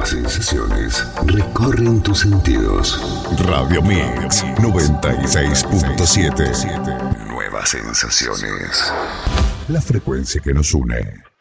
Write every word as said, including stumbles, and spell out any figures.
Nuevas sensaciones recorren tus sentidos. Radio Mix noventa y seis punto siete. Nuevas sensaciones. La frecuencia que nos une.